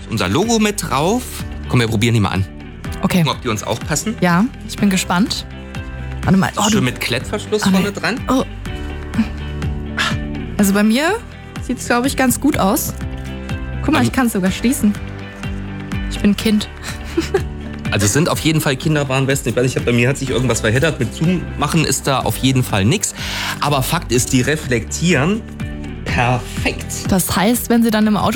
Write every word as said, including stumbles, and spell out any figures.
unser Logo mit drauf. Komm, wir probieren die mal an. Okay. Gucken, ob die uns auch passen. Ja, ich bin gespannt. Warte mal. Oh, Schön du, mit Klettverschluss oh, vorne nee. dran. Oh. Also bei mir sieht es, glaube ich, ganz gut aus. Guck mal, Ähm. ich kann es sogar schließen. Ich bin Kind. Also es sind auf jeden Fall Kinderwarnwesten. Ich weiß nicht, bei mir hat sich irgendwas verheddert. Mit Zumachen ist da auf jeden Fall nichts. Aber Fakt ist, die reflektieren perfekt. Das heißt, wenn sie dann im Auto